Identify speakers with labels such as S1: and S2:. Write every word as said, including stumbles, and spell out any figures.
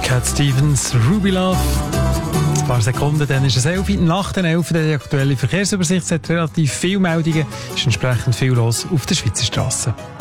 S1: Cat Stevens, Ruby Love. Ein paar Sekunden, dann ist es elf. Nach den elf die aktuelle Verkehrsübersicht. Es hat relativ viele Meldungen, ist entsprechend viel los auf der Schweizer Strasse.